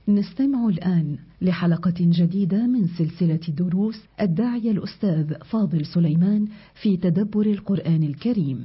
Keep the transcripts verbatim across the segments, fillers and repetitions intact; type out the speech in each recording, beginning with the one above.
نستمع الآن لحلقة جديدة من سلسلة دروس الداعية الأستاذ فاضل سليمان في تدبر القرآن الكريم.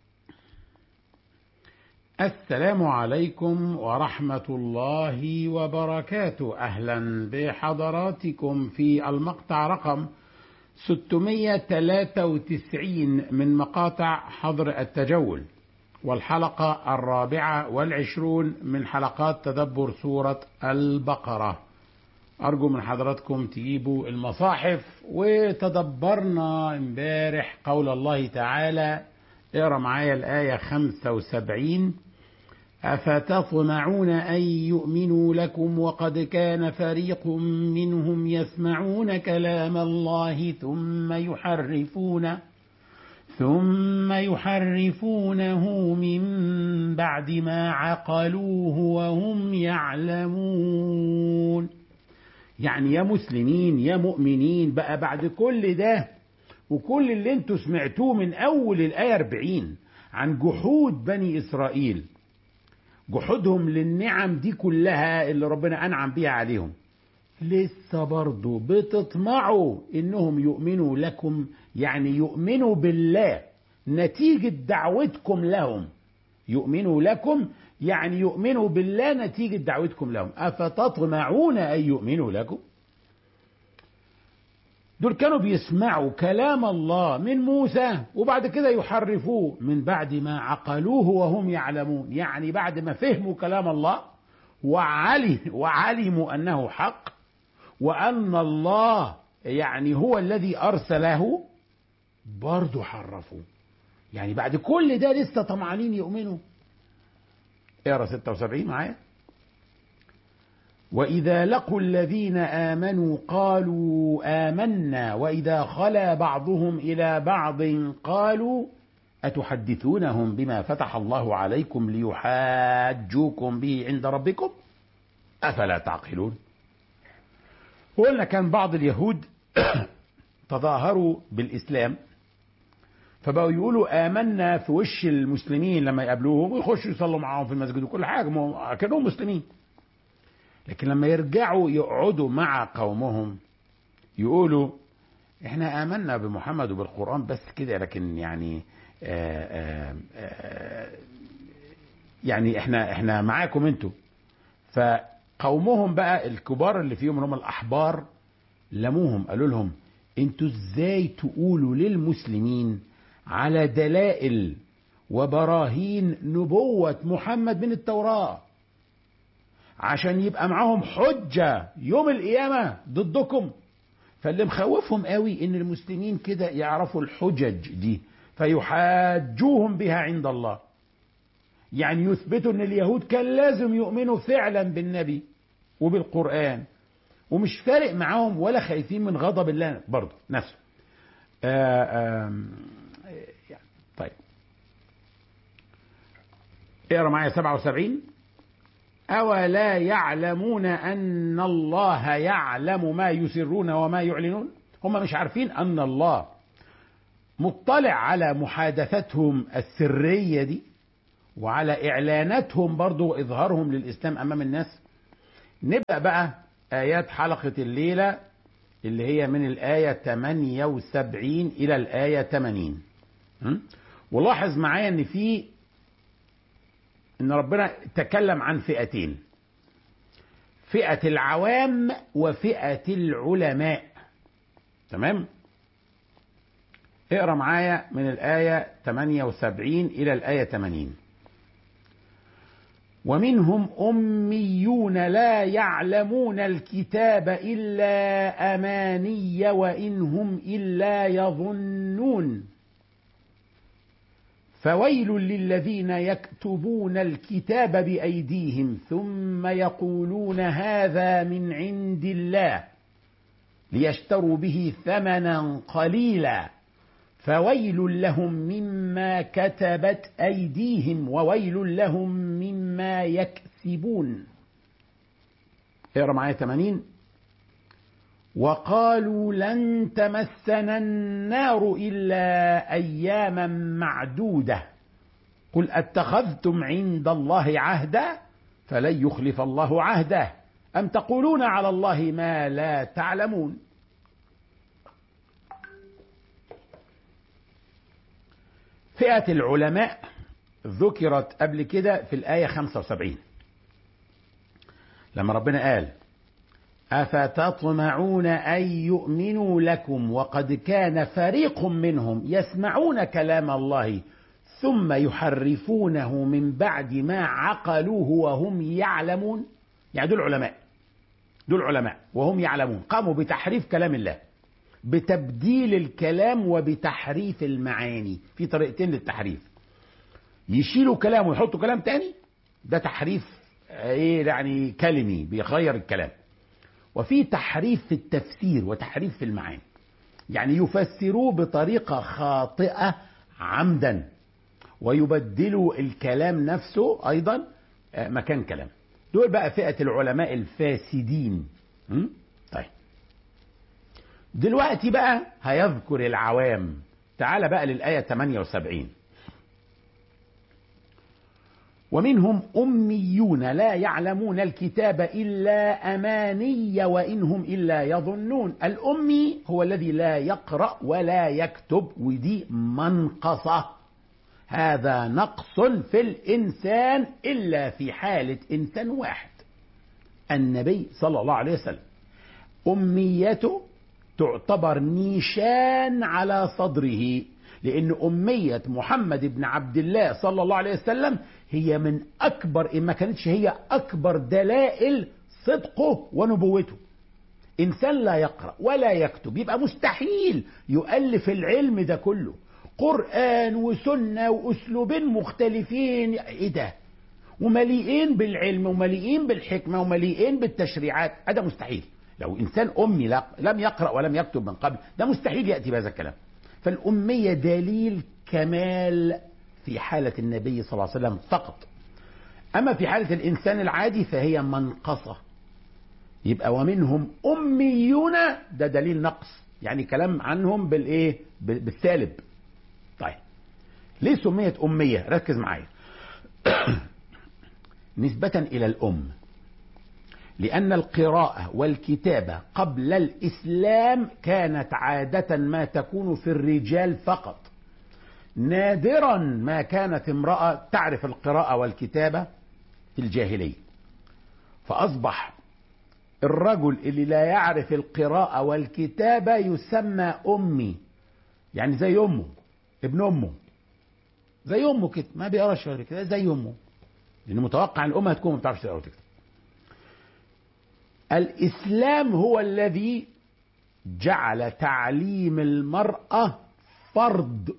السلام عليكم ورحمة الله وبركاته. أهلا بحضراتكم في المقطع رقم ستمائة وثلاثة وتسعين من مقاطع حظر التجول، والحلقة الرابعة والعشرون من حلقات تدبر سورة البقرة. أرجو من حضراتكم تجيبوا المصاحف. وتدبرنا امبارح قول الله تعالى، اقرأ معايا الآية خمسة وسبعين: أفتطمعون أن يؤمنوا لكم وقد كان فريق منهم يسمعون كلام الله ثم يحرفونه ثم يحرفونه من بعد ما عقلوه وهم يعلمون. يعني يا مسلمين يا مؤمنين، بقى بعد كل ده وكل اللي انتوا سمعتوه من أول الآية أربعين عن جحود بني إسرائيل، جحودهم للنعم دي كلها اللي ربنا أنعم بيها عليهم، لسه برضو بتطمعوا إنهم يؤمنوا لكم، يعني يؤمنوا بالله نتيجة دعوتكم لهم. يؤمنوا لكم يعني يؤمنوا بالله نتيجة دعوتكم لهم. أفتطمعون أن يؤمنوا لكم؟ دول كانوا بيسمعوا كلام الله من موسى وبعد كده يحرفوه من بعد ما عقلوه وهم يعلمون، يعني بعد ما فهموا كلام الله وعلي وعلموا أنه حق وأن الله يعني هو الذي أرسله، برضو حرفوه. يعني بعد كل ده لسه طمعانين يؤمنوا. اقرأ ستة وسبعين معايا: وإذا لقوا الذين آمنوا قالوا آمنا وإذا خلا بعضهم إلى بعض قالوا أتحدثونهم بما فتح الله عليكم ليحاجوكم به عند ربكم أفلا تعقلون. وقلنا كان بعض اليهود تظاهروا بالإسلام، فبقوا يقولوا آمنا في وش المسلمين لما يقابلوهم ويخشوا يصلوا معاهم في المسجد وكل حاجة، كانوا مسلمين. لكن لما يرجعوا يقعدوا مع قومهم يقولوا احنا آمنا بمحمد وبالقرآن بس كده، لكن يعني آآ آآ يعني احنا احنا معاكم انتوا. فقومهم بقى الكبار اللي فيهم هم الأحبار لموهم، قالوا لهم انتوا ازاي تقولوا للمسلمين على دلائل وبراهين نبوة محمد من التوراة عشان يبقى معاهم حجة يوم القيامة ضدكم؟ فاللي مخوفهم قوي ان المسلمين كده يعرفوا الحجج دي فيحاجوهم بها عند الله، يعني يثبتوا ان اليهود كان لازم يؤمنوا فعلا بالنبي وبالقرآن ومش فارق معاهم ولا خايفين من غضب الله برضه نفسه. آآ آآ يعني طيب اقرا معايا سبعة وسبعين: أولا يعلمون أن الله يعلم ما يسرون وما يعلنون؟ هم مش عارفين أن الله مطلع على محادثتهم السرية دي وعلى إعلاناتهم برضو وإظهارهم للإسلام أمام الناس؟ نبدأ بقى آيات حلقة الليلة اللي هي من الآية ثمانية وسبعين إلى الآية ثمانين. ولاحظ معايا أن في إن ربنا تكلم عن فئتين: فئة العوام وفئة العلماء. تمام؟ اقرأ معايا من الآية ثمانية وسبعين إلى الآية ثمانين: ومنهم أميون لا يعلمون الكتاب إلا أماني وإن هم إلا يظنون فويل للذين يكتبون الكتاب بأيديهم ثم يقولون هذا من عند الله ليشتروا به ثمنا قليلا فويل لهم مما كتبت أيديهم وويل لهم مما يكسبون. اقرأ معايا ثمانين: وقالوا لن تمسنا النار إلا أياما معدودة قل أتخذتم عند الله عهدا فلن يخلف الله عهده أم تقولون على الله ما لا تعلمون. فئة العلماء ذكرت قبل كده في الآية خمسة وسبعين لما ربنا قال أفتطمعون أن يؤمنوا لكم وقد كان فريق منهم يسمعون كلام الله ثم يحرفونه من بعد ما عقلوه وهم يعلمون. يعني دول علماء دول علماء وهم يعلمون قاموا بتحريف كلام الله، بتبديل الكلام وبتحريف المعاني. في طريقتين للتحريف، يشيلوا كلام ويحطوا كلام تاني، ده تحريف ايه يعني كلمي بيغير الكلام. وفي تحريف في التفسير وتحريف في المعاني، يعني يفسروه بطريقة خاطئة عمدا ويبدلوا الكلام نفسه أيضا مكان كلام. دول بقى فئة العلماء الفاسدين. طيب دلوقتي بقى هيذكر العوام. تعال بقى للآية ثمانية وسبعين ومنهم أميون لا يعلمون الكتاب إلا أماني وإنهم إلا يظنون. الأمي هو الذي لا يقرأ ولا يكتب، ودي منقصة. هذا نقص في الإنسان إلا في حالة إنسان واحد، النبي صلى الله عليه وسلم. أميته تعتبر نيشان على صدره، لأن أمية محمد بن عبد الله صلى الله عليه وسلم هي من أكبر، إن ما كانتش هي أكبر دلائل صدقه ونبوته. إنسان لا يقرأ ولا يكتب يبقى مستحيل يؤلف العلم ده كله، قرآن وسنة وأسلوبين مختلفين، إيه ده؟ ومليئين بالعلم ومليئين بالحكمة ومليئين بالتشريعات. هذا مستحيل. لو إنسان أمي لم يقرأ ولم يكتب من قبل، ده مستحيل يأتي بهذا الكلام. فالأمية دليل كمال في حالة النبي صلى الله عليه وسلم فقط. أما في حالة الإنسان العادي فهي منقصة. يبقى ومنهم أميون ده دليل نقص، يعني كلام عنهم بالإيه؟ بالسالب. طيب ليه سميت أمية؟ ركز معايا. نسبة إلى الأم، لأن القراءة والكتابة قبل الإسلام كانت عادة ما تكون في الرجال فقط. نادرا ما كانت امرأة تعرف القراءة والكتابة في الجاهلية، فأصبح الرجل اللي لا يعرف القراءة والكتابة يسمى أمي، يعني زي أمه، ابن أمه، زي أمه كده، ما بيقراش كده زي أمه، لأنه متوقع أن الأم هتكون ما بتعرفش تقرا وتكتب. الإسلام هو الذي جعل تعليم المرأة فرض.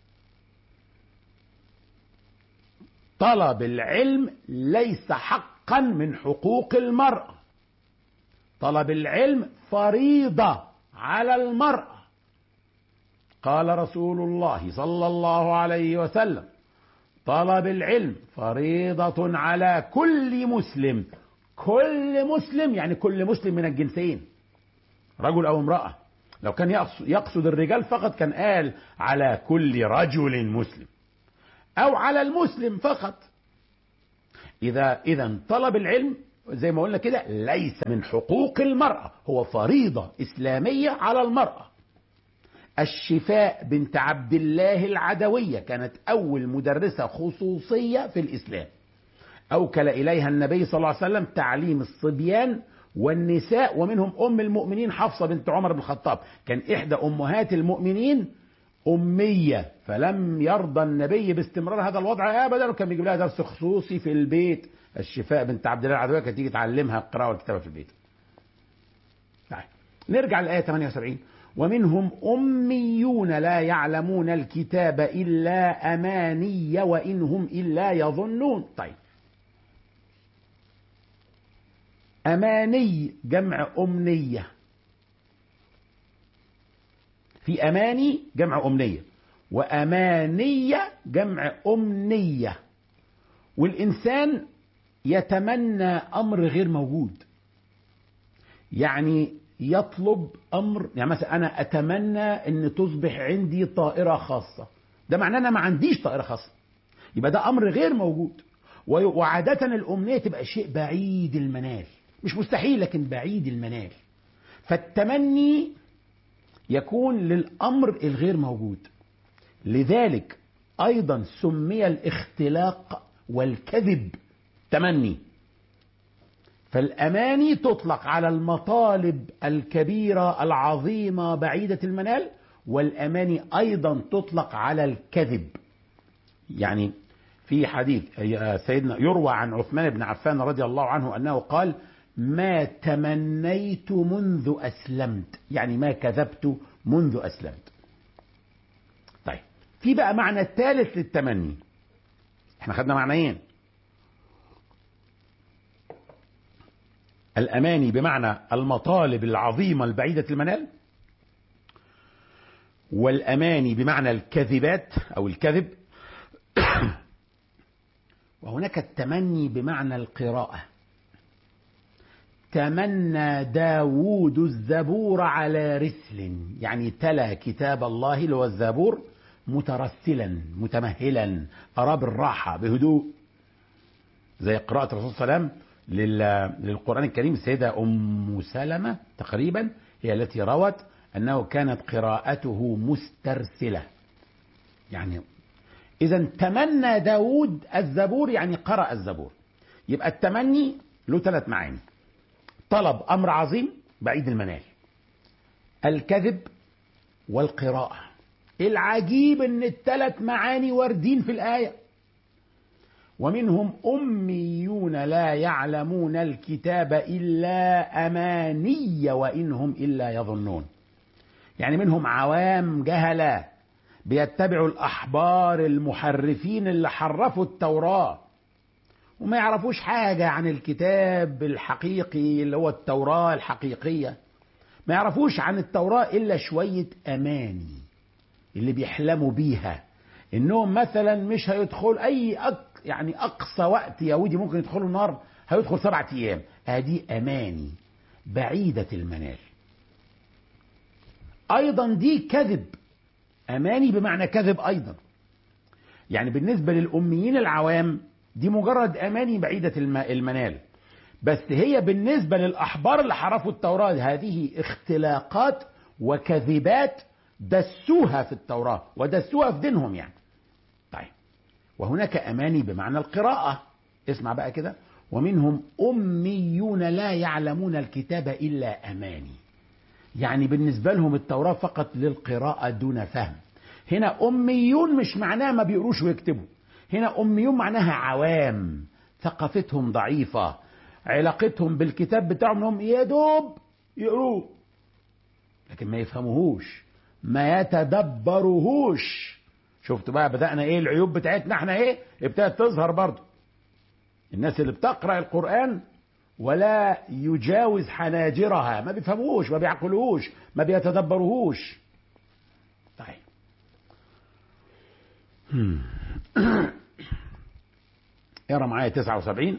طلب العلم ليس حقا من حقوق المرأة، طلب العلم فريضة على المرأة. قال رسول الله صلى الله عليه وسلم: طلب العلم فريضة على كل مسلم. كل مسلم يعني كل مسلم من الجنسين، رجل أو امرأة. لو كان يقصد الرجال فقط كان قال على كل رجل مسلم أو على المسلم فقط. إذا إذا طلب العلم زي ما قلنا كده ليس من حقوق المرأة، هو فريضة إسلامية على المرأة. الشفاء بنت عبد الله العدوية كانت أول مدرسة خصوصية في الإسلام، أوكل إليها النبي صلى الله عليه وسلم تعليم الصبيان والنساء، ومنهم أم المؤمنين حفصة بنت عمر بن الخطاب، كان إحدى أمهات المؤمنين أمية، فلم يرضى النبي باستمرار هذا الوضع أبدا، وكان بيجيب لها درس خصوصي في البيت. الشفاء بنت عبد الله العدوية كانت تيجي تعلمها القراءة والكتابة في البيت. نرجع للآية ثمانية وسبعين: ومنهم أميون لا يعلمون الكتاب إلا أماني وإنهم إلا يظنون. طيب أماني جمع أمنية، في أماني جمع أمنية، وأمانية جمع أمنية. والإنسان يتمنى أمر غير موجود، يعني يطلب أمر، يعني مثلا أنا أتمنى أن تصبح عندي طائرة خاصة، ده معناه أنا ما عنديش طائرة خاصة، يبقى ده أمر غير موجود. وعادة الأمنية تبقى شيء بعيد المنال، مش مستحيل لكن بعيد المنال. فالتمني يكون للأمر الغير موجود، لذلك أيضا سمي الاختلاق والكذب تمني. فالأماني تطلق على المطالب الكبيرة العظيمة بعيدة المنال، والأماني أيضا تطلق على الكذب. يعني في حديث سيدنا يروى عن عثمان بن عفان رضي الله عنه أنه قال: ما تمنيت منذ أسلمت، يعني ما كذبت منذ أسلمت. طيب، في بقى معنى الثالث للتمني. احنا خدنا معنيين: الأماني بمعنى المطالب العظيمة البعيدة المنال، والأماني بمعنى الكذبات أو الكذب. وهناك التمني بمعنى القراءة. تمنى داود الزبور على رسل، يعني تلا كتاب الله اللي هو الزبور مترسلا متمهلا، أرى بالراحة بهدوء، زي قراءة الرسول صلى الله عليه وسلم للقرآن الكريم. السيدة أم سلمة تقريبا هي التي روت أنه كانت قراءته مسترسلة. يعني إذا تمنى داود الزبور يعني قرأ الزبور. يبقى التمني له ثلاث معاني: طلب أمر عظيم بعيد المنال، الكذب، والقراءة. العجيب أن الثلاث معاني واردين في الآية: ومنهم أميون لا يعلمون الكتاب إلا أماني وإنهم إلا يظنون. يعني منهم عوام جهلة بيتبعوا الأحبار المحرفين اللي حرفوا التوراة وما يعرفوش حاجة عن الكتاب الحقيقي اللي هو التوراة الحقيقية. ما يعرفوش عن التوراة إلا شوية أماني اللي بيحلموا بيها، إنهم مثلا مش هيدخل أي أك يعني أقصى وقت يهودي ممكن يدخلوا النار هيدخل سبعة أيام. هذه أماني بعيدة المنال. أيضا دي كذب، أماني بمعنى كذب أيضا. يعني بالنسبة للأميين العوام دي مجرد أماني بعيدة المنال، بس هي بالنسبة للأحبار اللي حرفوا التوراة هذه اختلاقات وكذبات دسوها في التوراة ودسوها في دينهم يعني. طيب، وهناك أماني بمعنى القراءة. اسمع بقى كده: ومنهم أميون لا يعلمون الكتاب إلا أماني. يعني بالنسبة لهم التوراة فقط للقراءة دون فهم. هنا أميون مش معناها ما بيقروش ويكتبوا، هنا أميون معناها عوام ثقافتهم ضعيفة، علاقتهم بالكتاب بتاعهم انهم يا دوب يقروه لكن ما يفهموهوش ما يتدبروهوش. شفتوا بقى بدأنا ايه العيوب بتاعتنا احنا ايه ابتدت تظهر برضو. الناس اللي بتقرأ القرآن ولا يجاوز حناجرها ما بيفهموش ما بيعقلوش ما بيتدبروهوش. طيب اقرا معايا تسعة وسبعين: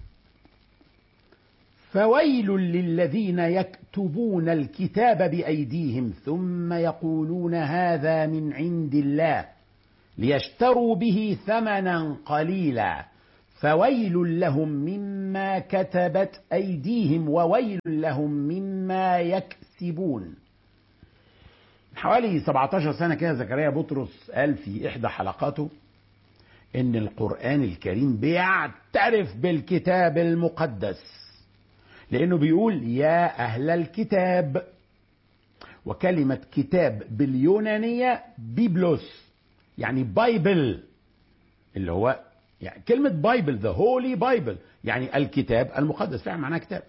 فويل للذين يكتبون الكتاب بأيديهم ثم يقولون هذا من عند الله ليشتروا به ثمنا قليلا فويل لهم مما كتبت أيديهم وويل لهم مما يكسبون. حوالي سبعة عشر سنة كده زكريا بطرس قال في إحدى حلقاته إن القرآن الكريم بيعترف بالكتاب المقدس لأنه بيقول يا أهل الكتاب، وكلمة كتاب باليونانية بيبلوس يعني بايبل، اللي هو يعني كلمة بايبل ذا هولي بايبل يعني الكتاب المقدس، فعلا معناه كتاب.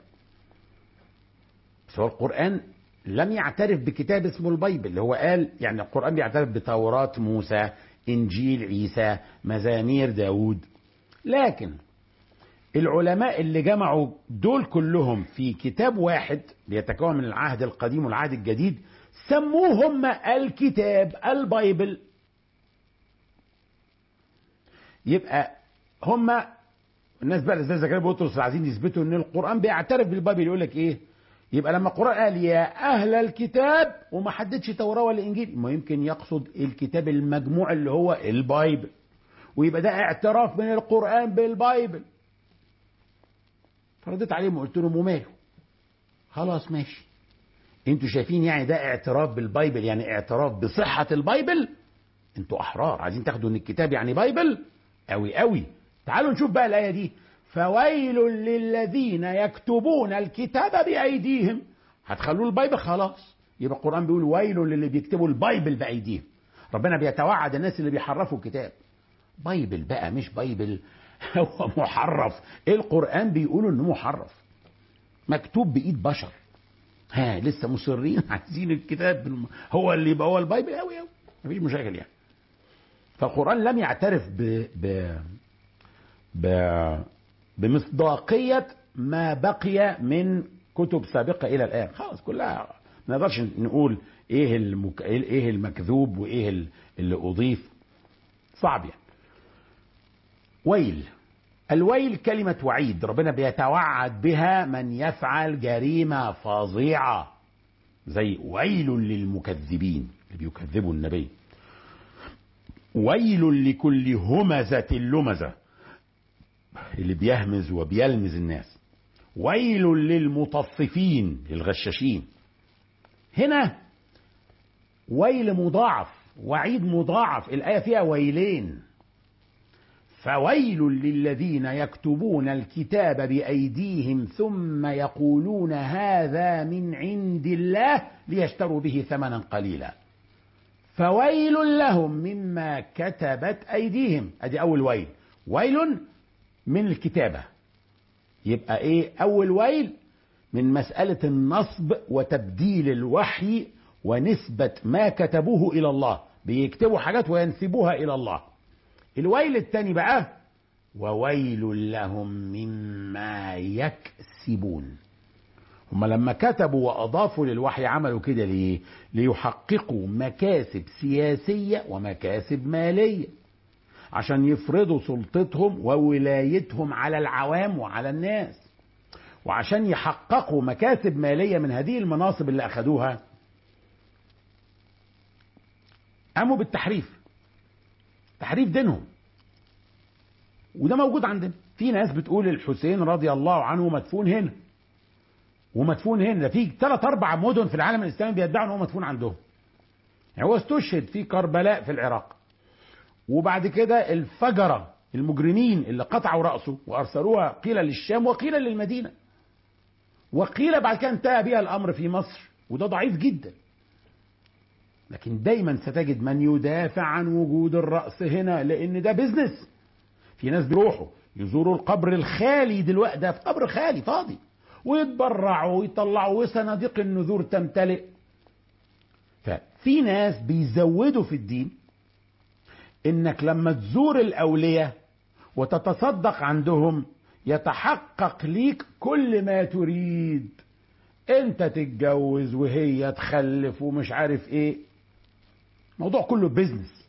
بس هو القرآن لم يعترف بكتاب اسمه البايبل اللي هو قال يعني القرآن بيعترف بتوراة موسى، إنجيل عيسى، مزامير داود. لكن العلماء اللي جمعوا دول كلهم في كتاب واحد بيتكون من العهد القديم والعهد الجديد سموه هم الكتاب البايبل. يبقى هم الناس بقى زي زكريا بطرس عايزين يثبتوا ان القرآن بيعترف بالبايبل. يقول لك ايه؟ يبقى لما القرآن قال يا أهل الكتاب وما حددش توراة ولا إنجيل، ما يمكن يقصد الكتاب المجموع اللي هو البايبل، ويبقى ده اعتراف من القرآن بالبايبل. فرديت عليهم وقلت لهم وماله، خلاص ماشي، انتوا شايفين يعني ده اعتراف بالبايبل، يعني اعتراف بصحة البايبل، انتوا احرار عايزين تاخدوا ان الكتاب يعني بايبل قوي قوي. تعالوا نشوف بقى الآية دي، فويل للذين يكتبون الكتاب بأيديهم. هتخلوه البايبل خلاص، يبقى القرآن بيقول ويل للي بيكتبوا البايبل بأيديهم. ربنا بيتوعد الناس اللي بيحرفوا الكتاب. بايبل بقى مش بايبل هو محرف. ايه القرآن بيقولوا انه محرف، مكتوب بإيد بشر. ها لسه مصرين عايزين الكتاب بالم... هو اللي يبقى هو البايبل قوي قوي، مفيش مشاكل يعني. فالقرآن لم يعترف ب... ب... ب... بمصداقية ما بقي من كتب سابقة إلى الآن. خلاص كلها ما نقدرش نقول إيه المك... إيه المكذوب وإيه اللي أضيف، صعب يعني. ويل، الويل كلمة وعيد، ربنا بيتوعد بها من يفعل جريمة فظيعة، زي ويل للمكذبين اللي بيكذبوا النبي، ويل لكل همزة لمزة اللي بيهمز وبيلمز الناس، ويل للمطففين الغشاشين. هنا ويل مضاعف، وعيد مضاعف، الآية فيها ويلين. فويل للذين يكتبون الكتاب بأيديهم ثم يقولون هذا من عند الله ليشتروا به ثمنا قليلا، فويل لهم مما كتبت أيديهم. أدي أول ويل، ويل من الكتابة. يبقى إيه أول ويل؟ من مسألة النصب وتبديل الوحي ونسبة ما كتبوه إلى الله، بيكتبوا حاجات وينسبوها إلى الله. الويل الثاني بقى وويل لهم مما يكسبون. هم لما كتبوا وأضافوا للوحي عملوا كده ليه؟ ليحققوا مكاسب سياسية ومكاسب مالية، عشان يفرضوا سلطتهم وولايتهم على العوام وعلى الناس. وعشان يحققوا مكاسب مالية من هذه المناصب اللي أخذوها قاموا بالتحريف، تحريف دينهم. وده موجود عندنا. في ناس بتقول الحسين رضي الله عنه مدفون هنا ومدفون هنا. في ثلاث اربع مدن في العالم الاسلامي بيدعوا ان هو مدفون عندهم. يعني هو استشهد في كربلاء في العراق، وبعد كده الفجرة المجرمين اللي قطعوا رأسه وارسلوها قيل للشام وقيل للمدينة، وقيل بعد كده انتهى بها الامر في مصر، وده ضعيف جدا. لكن دايما ستجد من يدافع عن وجود الرأس هنا، لان ده بيزنس. في ناس بيروحوا يزوروا القبر الخالي دلوقتي، ده في قبر خالي فاضي، ويتبرعوا ويطلعوا وصناديق النذور تمتلئ. ففي ناس بيزودوا في الدين انك لما تزور الاولياء وتتصدق عندهم يتحقق ليك كل ما تريد، انت تتجوز وهي تخلف ومش عارف ايه. موضوع كله بيزنس.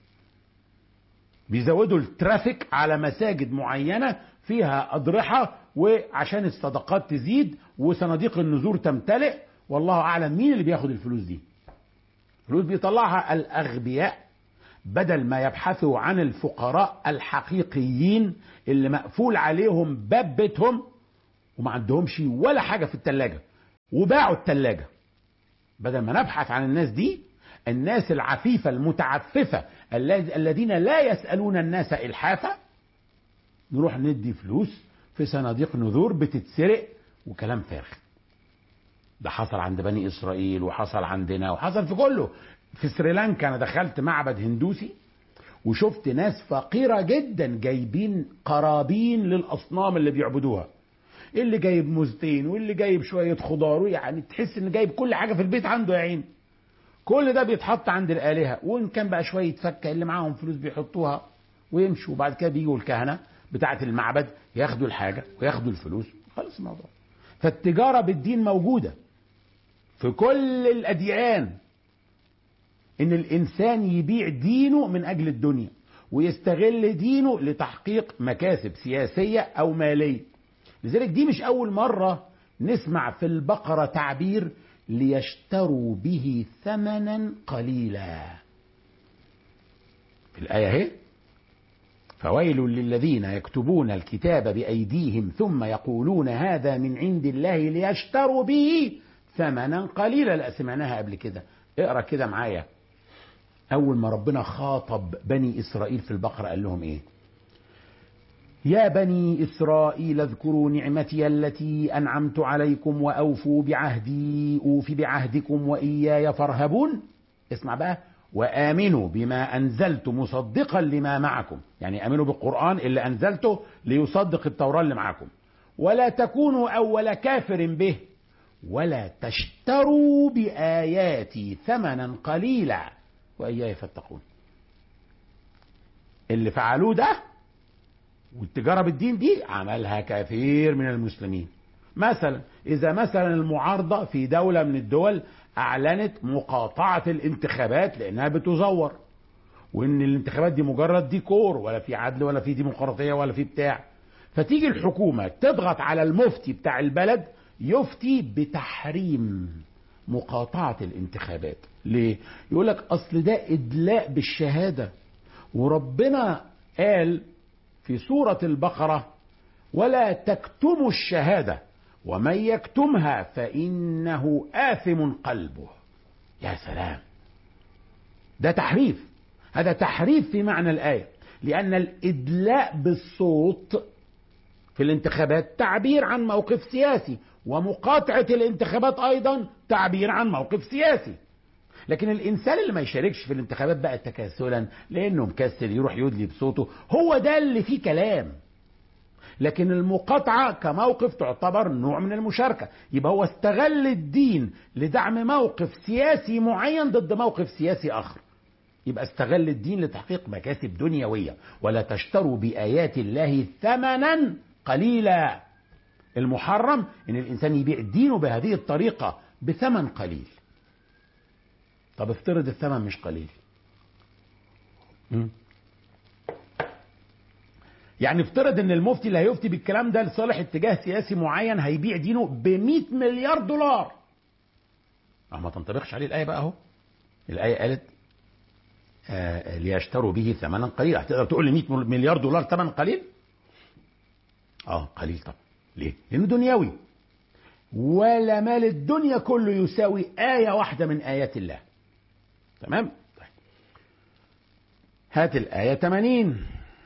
بيزودوا الترافيك على مساجد معينة فيها أضرحة، وعشان الصدقات تزيد وصناديق النذور تمتلئ. والله أعلم مين اللي بياخد الفلوس دي. فلوس بيطلعها الأغبياء بدل ما يبحثوا عن الفقراء الحقيقيين اللي مقفول عليهم باب بيتهم وما عندهمش ولا حاجة في التلاجة وباعوا التلاجة. بدل ما نبحث عن الناس دي، الناس العفيفة المتعففة الذين لا يسألون الناس إلحافا، نروح ندي فلوس في صناديق نذور بتتسرق وكلام فارغ. ده حصل عند بني إسرائيل وحصل عندنا وحصل في كله. في سريلانكا أنا دخلت معبد هندوسي وشفت ناس فقيرة جدا جايبين قرابين للأصنام اللي بيعبدوها، اللي جايب موزتين واللي جايب شوية خضار، يعني تحس إن جايب كل حاجة في البيت عنده يا عين. كل ده بيتحط عند الآلهة، وإن كان بقى شوية فكة اللي معاهم فلوس بيحطوها ويمشوا. وبعد كده بيجوا الكهنة بتاعة المعبد ياخدوا الحاجة وياخدوا الفلوس، خلص الموضوع. فالتجارة بالدين موجودة في كل الأديان، إن الإنسان يبيع دينه من أجل الدنيا ويستغل دينه لتحقيق مكاسب سياسية أو مالية. لذلك دي مش أول مرة نسمع في البقرة تعبير ليشتروا به ثمنا قليلا. في الآية هي فويل للذين يكتبون الكتاب بأيديهم ثم يقولون هذا من عند الله ليشتروا به ثمنا قليلا. لا سمعناها قبل كده، اقرأ كده معايا. أول ما ربنا خاطب بني إسرائيل في البقرة قال لهم إيه؟ يا بني إسرائيل اذكروا نعمتي التي أنعمت عليكم وأوفوا بعهدي أوف بعهدكم وإياي فارهبون. اسمع بقى، وآمنوا بما أنزلت مصدقا لما معكم، يعني آمنوا بالقرآن اللي أنزلته ليصدق التوراة اللي معكم، ولا تكونوا أول كافر به، ولا تشتروا بآياتي ثمنا قليلا وإياي فاتقون. اللي فعلوه ده والتجارة بالدين دي عملها كثير من المسلمين. مثلا إذا مثلا المعارضة في دولة من الدول أعلنت مقاطعة الانتخابات لأنها بتزور، وإن الانتخابات دي مجرد ديكور، ولا في عدل ولا في ديمقراطية ولا في بتاع، فتيجي الحكومة تضغط على المفتي بتاع البلد يفتي بتحريم مقاطعة الانتخابات. ليه؟ يقول لك أصل ده إدلاء بالشهادة، وربنا قال في سورة البقرة ولا تكتموا الشهادة ومن يكتمها فإنه آثم قلبه. يا سلام، ده تحريف، هذا تحريف في معنى الآية، لأن الإدلاء بالصوت في الانتخابات تعبير عن موقف سياسي، ومقاطعة الانتخابات أيضا تعبير عن موقف سياسي. لكن الإنسان اللي ما يشاركش في الانتخابات بقى تكاسلا لأنه مكسل يروح يدلي بصوته، هو ده اللي فيه كلام. لكن المقاطعة كموقف تعتبر نوع من المشاركة، يبقى هو استغل الدين لدعم موقف سياسي معين ضد موقف سياسي آخر، يبقى استغل الدين لتحقيق مكاسب دنيوية. ولا تشتروا بآيات الله ثمنا قليلا. المحرم ان الانسان يبيع دينه بهذه الطريقة بثمن قليل. طب افترض الثمن مش قليل، م? يعني افترض ان المفتي اللي هيفتي بالكلام ده لصالح اتجاه سياسي معين هيبيع دينه بمئة مليار دولار. اه ما تنطبقش عليه الآية بقى اهو. الآية قالت آه ليشتروا به ثمنا قليلا. هتقدر تقول لي مئة مليار دولار ثمن قليل؟ اه قليل طبعا. ليه؟ لانه دنيوي، ولا مال الدنيا كله يساوي آية واحدة من آيات الله. تمام؟ طيب. هات الآية ثمانين.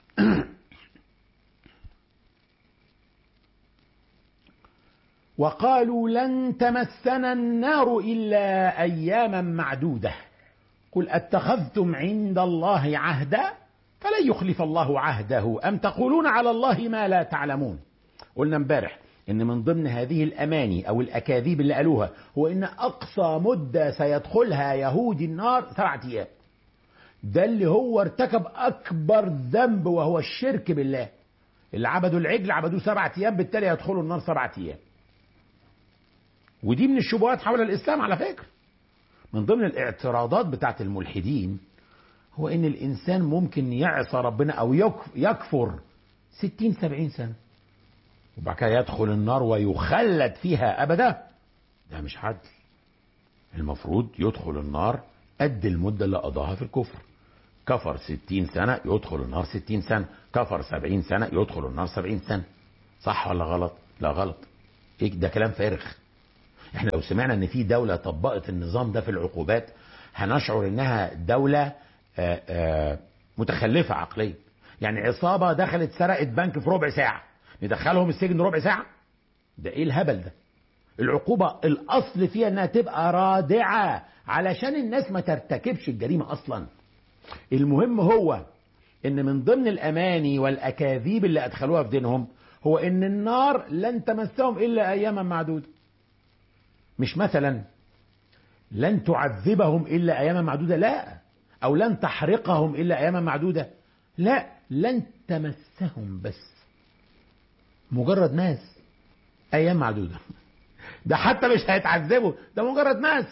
وقالوا لن تمسنا النار إلا أياما معدودة قل أتخذتم عند الله عهدا فلن يخلف الله عهده أم تقولون على الله ما لا تعلمون. قلنا امبارح ان من ضمن هذه الاماني او الاكاذيب اللي قالوها هو ان اقصى مدة سيدخلها يهودي النار سبعة ايام. ده اللي هو ارتكب اكبر ذنب وهو الشرك بالله. اللي عبدوا العجل عبدوه سبعة ايام، بالتالي يدخلوا النار سبعة ايام. ودي من الشبهات حول الاسلام على فكرة. من ضمن الاعتراضات بتاعت الملحدين هو ان الانسان ممكن يعصى ربنا او يكفر ستين سبعين سنة وبعد كده يدخل النار ويخلد فيها أبدا. ده مش عدل. المفروض يدخل النار قد المدة اللي قضاها في الكفر. كفر ستين سنة يدخل النار ستين سنة، كفر سبعين سنة يدخل النار سبعين سنة. صح ولا غلط؟ لا غلط. إيه ده كلام فارغ. احنا لو سمعنا ان في دولة طبقت النظام ده في العقوبات هنشعر انها دولة آآ آآ متخلفة عقليا. يعني عصابة دخلت سرقت بنك في ربع ساعة ندخلهم السجن ربع ساعة؟ ده ايه الهبل ده؟ العقوبة الاصل فيها انها تبقى رادعة علشان الناس ما ترتكبش الجريمة اصلا. المهم هو ان من ضمن الاماني والاكاذيب اللي ادخلوها في دينهم هو ان النار لن تمسهم الا اياما معدودة. مش مثلا لن تعذبهم الا اياما معدودة، لا، او لن تحرقهم الا اياما معدودة، لا، لن تمسهم بس، مجرد ناس ايام معدودة. ده حتى مش هيتعذبوا، ده مجرد ناس.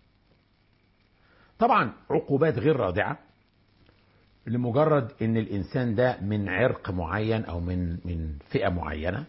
طبعا عقوبات غير رادعة لمجرد ان الانسان ده من عرق معين او من من فئة معينة.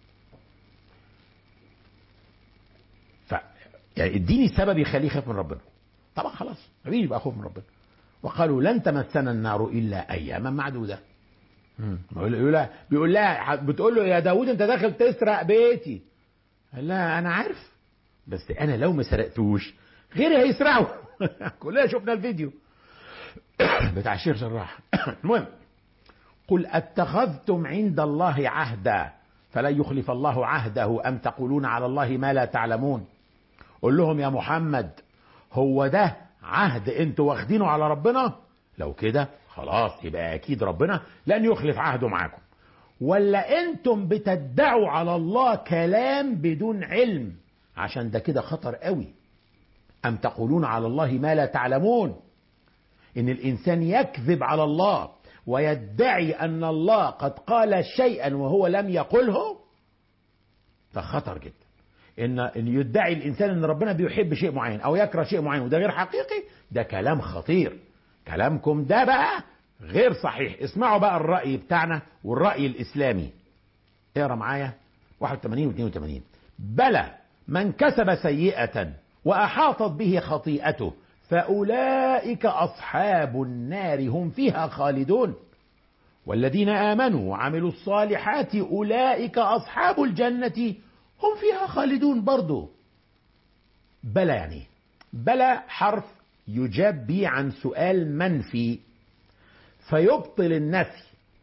ف يعني اديني سبب يخليه يخاف من ربنا. طبعا خلاص مفيش يبقى خوف من ربنا. وقالوا لن تمسنا النار الا اياما معدودة. بيقول لها بيقول لها بتقول له يا داوود انت داخل تسرق بيتي. قال لها انا عارف، بس انا لو ما سرقتوش غيري هيسرقوا. كلنا شفنا الفيديو بتاع الشيخ جراح. المهم، قل اتخذتم عند الله عهدا فلن يخلف الله عهده ام تقولون على الله ما لا تعلمون. قل لهم يا محمد، هو ده عهد انتوا واخدينه على ربنا؟ لو كده خلاص يبقى اكيد ربنا لن يخلف عهده معاكم. ولا انتم بتدعوا على الله كلام بدون علم؟ عشان ده كده خطر قوي. ام تقولون على الله ما لا تعلمون، ان الانسان يكذب على الله ويدعي ان الله قد قال شيئا وهو لم يقله، ده خطر جدا. ان ان يدعي الانسان ان ربنا بيحب شيء معين او يكره شيء معين وده غير حقيقي، ده كلام خطير. كلامكم ده بقى غير صحيح. اسمعوا بقى الرأي بتاعنا والرأي الاسلامي. اقرا معايا واحد وثمانين واثنين وثمانين. بلى من كسب سيئة واحاطت به خطيئته فاولئك اصحاب النار هم فيها خالدون والذين امنوا وعملوا الصالحات اولئك اصحاب الجنة هم فيها خالدون. برضو بلى يعني بلى حرف يجاب به عن سؤال منفي فيبطل النفي.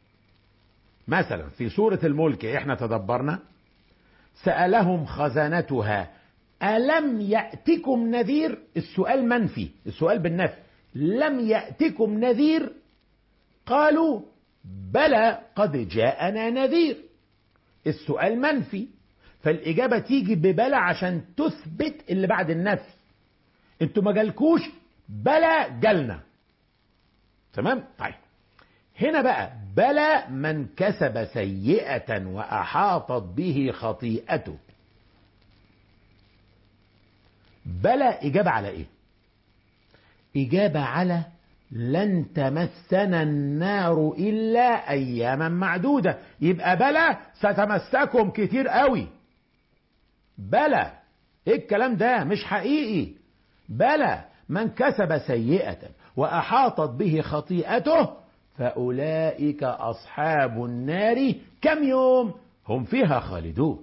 مثلا في سورة الملك احنا تدبرنا سألهم خزنتها ألم يأتكم نذير. السؤال منفي، السؤال بالنفي. لم يأتكم نذير؟ قالوا بلى قد جاءنا نذير. السؤال منفي، فالإجابة تيجي ببلى عشان تثبت اللي بعد النفي. انتوا ما جالكوش، بلى جالنا. تمام؟ طيب هنا بقى بلى من كسب سيئة وأحاطت به خطيئته. بلى إجابة على إيه؟ إجابة على لن تمسنا النار إلا أياما معدودة. يبقى بلى ستمسكم كتير قوي. بلى إيه الكلام ده؟ مش حقيقي. بلى من كسب سيئة وأحاطت به خطيئته فأولئك أصحاب النار كم يوم هم فيها خالدون.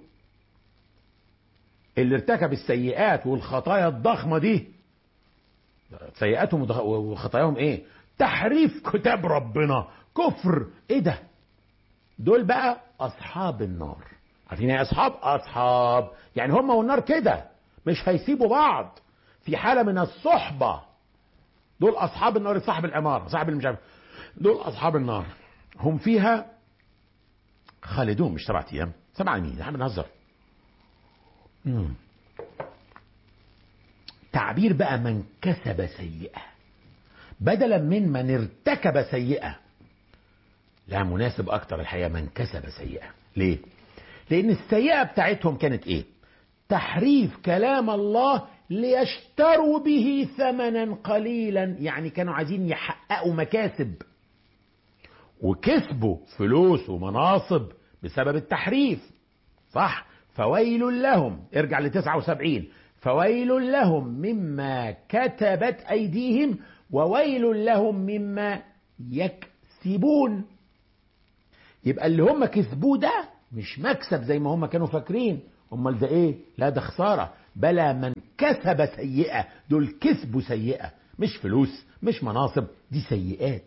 اللي ارتكب السيئات والخطايا الضخمة دي، سيئاتهم وخطاياهم ايه؟ تحريف كتاب ربنا، كفر. ايه ده؟ دول بقى اصحاب النار. عارفين ايه اصحاب؟ اصحاب يعني هم والنار كده مش هيسيبوا بعض، في حالة من الصحبة. دول اصحاب النار. صاحب العمارة، صاحب المش عارف، دول اصحاب النار هم فيها خالدون. مش سبعة ايام، سبعة مين؟ احنا بنهزر. مم. تعبير بقى من كسب سيئة بدلا من من ارتكب سيئة. لا، مناسب اكتر الحقيقة من كسب سيئة. ليه؟ لان السيئة بتاعتهم كانت ايه؟ تحريف كلام الله ليشتروا به ثمنا قليلا. يعني كانوا عايزين يحققوا مكاسب وكسبوا فلوس ومناصب بسبب التحريف. صح؟ فويل لهم، ارجع لتسعة وسبعين، فويل لهم مما كتبت أيديهم وويل لهم مما يكسبون. يبقى اللي هم كسبوه ده مش مكسب زي ما هم كانوا فاكرين. امال ده ايه؟ لا ده خسارة. بلى من كسب سيئة، دول كسبوا سيئة، مش فلوس مش مناصب، دي سيئات،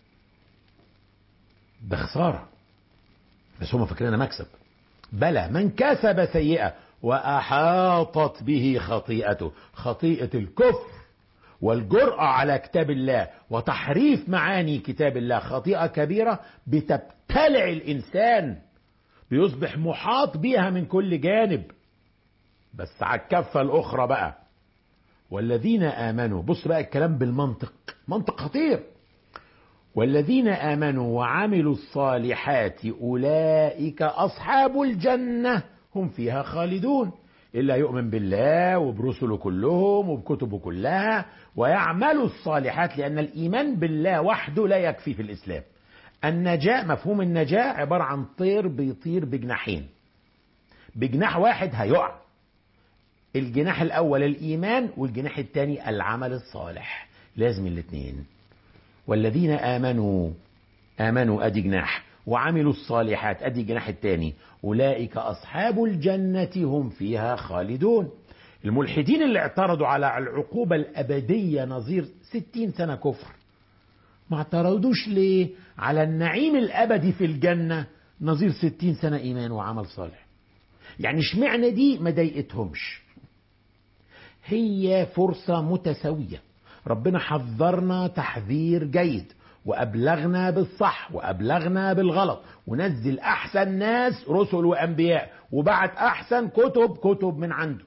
ده خسارة، بس هم فاكرينها مكسب. بلى من كسب سيئة وأحاطت به خطيئته. خطيئة الكفر والجرأة على كتاب الله وتحريف معاني كتاب الله خطيئة كبيرة بتبتلع الإنسان، بيصبح محاط بها من كل جانب. بس على الكفة الأخرى بقى والذين آمنوا. بص بقى الكلام بالمنطق، منطق خطير. والذين آمنوا وعملوا الصالحات أولئك أصحاب الجنة هم فيها خالدون. إلا يؤمن بالله وبرسله كلهم وبكتبه كلها ويعملوا الصالحات، لأن الإيمان بالله وحده لا يكفي في الإسلام. النجاة، مفهوم النجاة عبارة عن طير بيطير بجناحين، بجناح واحد هيقع. الجناح الأول الإيمان والجناح الثاني العمل الصالح، لازم الاثنين. والذين آمنوا، آمنوا أدي جناح، وعملوا الصالحات، أدي الجناح الثاني، أولئك أصحاب الجنة هم فيها خالدون. الملحدين اللي اعترضوا على العقوبة الأبدية نظير ستين سنة كفر، ما اعترضوش ليه على النعيم الأبدي في الجنة نظير ستين سنة إيمان وعمل صالح؟ يعني اشمعنى دي ما ضايقتهمش؟ هي فرصة متساوية. ربنا حذرنا تحذير جيد، وأبلغنا بالصح وأبلغنا بالغلط، ونزل أحسن ناس رسل وأنبياء، وبعت أحسن كتب كتب من عنده،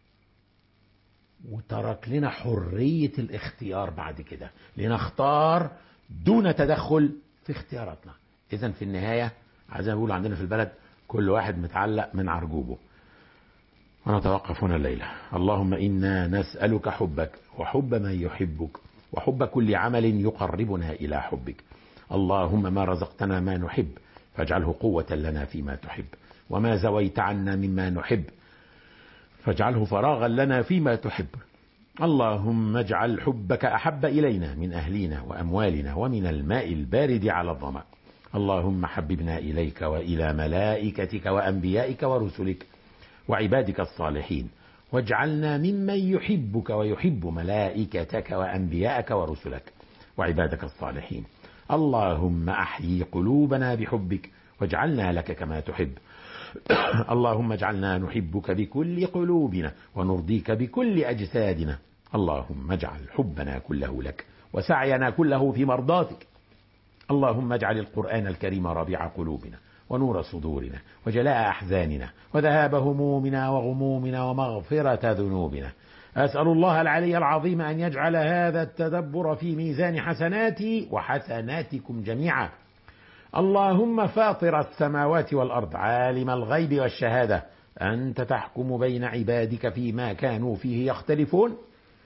وترك لنا حرية الاختيار بعد كده لنختار دون تدخل في اختياراتنا. إذن في النهاية عايزين نقول عندنا في البلد كل واحد متعلق من عرجوبه. ونتوقف هنا الليلة. اللهم إنا نسألك حبك وحب من يحبك وحب كل عمل يقربنا إلى حبك. اللهم ما رزقتنا ما نحب فاجعله قوة لنا فيما تحب، وما زويت عنا مما نحب فاجعله فراغا لنا فيما تحب. اللهم اجعل حبك أحب إلينا من أهلنا وأموالنا ومن الماء البارد على الظمأ. اللهم حببنا إليك وإلى ملائكتك وأنبيائك ورسلك وعبادك الصالحين، واجعلنا ممن يحبك ويحب ملائكتك وأنبيائك ورسلك وعبادك الصالحين. اللهم أحيي قلوبنا بحبك واجعلنا لك كما تحب. اللهم اجعلنا نحبك بكل قلوبنا ونرضيك بكل أجسادنا. اللهم اجعل حبنا كله لك وسعينا كله في مرضاتك. اللهم اجعل القرآن الكريم ربيع قلوبنا ونور صدورنا وجلاء أحزاننا وذهاب همومنا وغمومنا ومغفرة ذنوبنا. أسأل الله العلي العظيم أن يجعل هذا التدبر في ميزان حسناتي وحسناتكم جميعا. اللهم فاطر السماوات والأرض عالم الغيب والشهادة، أنت تحكم بين عبادك فيما كانوا فيه يختلفون،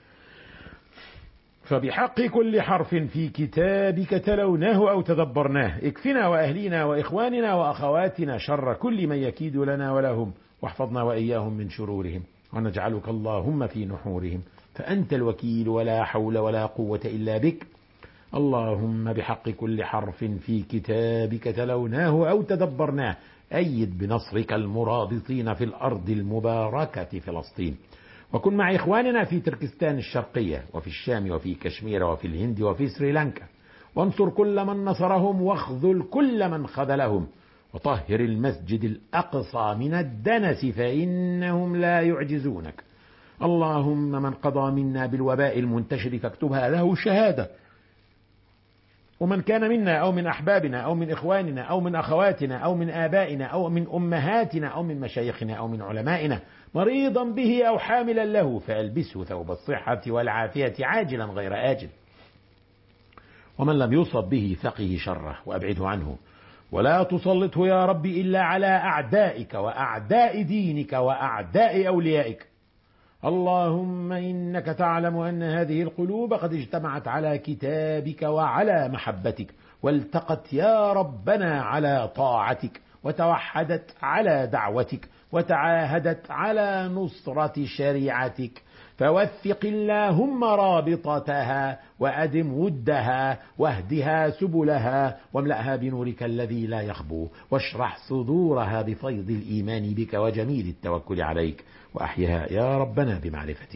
فبحق كل حرف في كتابك تلوناه أو تدبرناه اكفنا وأهلينا وإخواننا وأخواتنا شر كل من يكيد لنا ولهم، واحفظنا وإياهم من شرورهم، ونجعلك اللهم في نحورهم، فأنت الوكيل ولا حول ولا قوة إلا بك. اللهم بحق كل حرف في كتابك تلوناه أو تدبرناه أيد بنصرك المرابطين في الأرض المباركة فلسطين، وكن مع إخواننا في تركستان الشرقية وفي الشام وفي كشمير وفي الهند وفي سريلانكا، وانصر كل من نصرهم واخذل كل من خذلهم، وطهر المسجد الأقصى من الدنس فإنهم لا يعجزونك. اللهم من قضى منا بالوباء المنتشر فاكتبها له شهادة، ومن كان منا أو من أحبابنا أو من إخواننا أو من أخواتنا أو من آبائنا أو من أمهاتنا أو من مشايخنا أو من علمائنا مريضا به أو حاملا له فألبسه ثوب الصحة والعافية عاجلا غير آجل، ومن لم يصب به فقه شره وأبعده عنه، ولا تسلطه يا رب إلا على أعدائك وأعداء دينك وأعداء أوليائك. اللهم إنك تعلم أن هذه القلوب قد اجتمعت على كتابك وعلى محبتك، والتقت يا ربنا على طاعتك، وتوحدت على دعوتك، وتعاهدت على نصرة شريعتك، فوثق اللهم رابطتها وأدم ودها واهدها سبلها واملأها بنورك الذي لا يخبو، واشرح صدورها بفيض الإيمان بك وجميل التوكل عليك، وأحيها يا ربنا بمعرفتك.